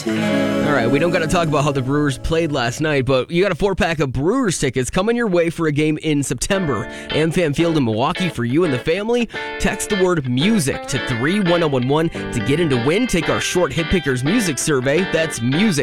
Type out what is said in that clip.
All right, we don't got to talk about how the Brewers played last night, but you got a 4-pack of Brewers tickets coming your way for a game in September. AmFam Field in Milwaukee for you and the family. Text the word music to 31011 to get in to win. Take our short Hit Pickers music survey. That's music